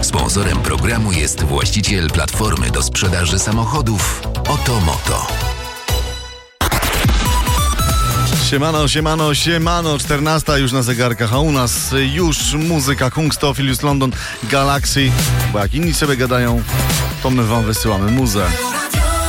Sponsorem programu jest właściciel platformy do sprzedaży samochodów Otomoto. Siemano, 14 już na zegarkach, a u nas już muzyka Kungstofilius London Galaxy, bo jak inni sobie gadają, to my wam wysyłamy muzę.